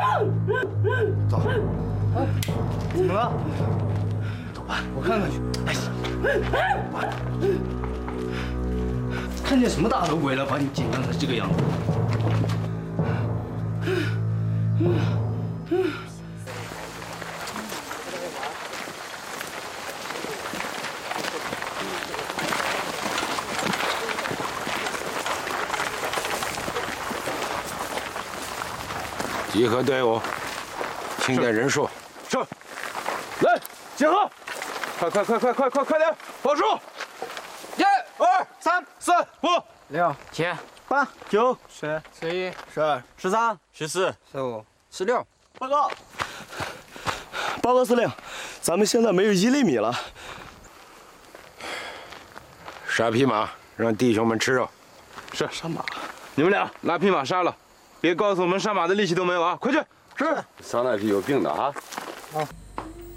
走。 怎么了？ 走吧，我看看去。哎，看见什么大头鬼了？把你紧张成这个样子。 集合队伍，清点人数。 是。来，集合！快点！报数！1、2、3、4、5、 6、7、8、9、10、11、12、13、14、15、16。 报告，报告司令，咱们现在没有1粒米了。 杀匹马，让弟兄们吃肉。 是。杀马，你们俩拉匹马杀了，别告诉我们杀马的力气都没有啊！快去。 是。桑奈是有病的啊。 好。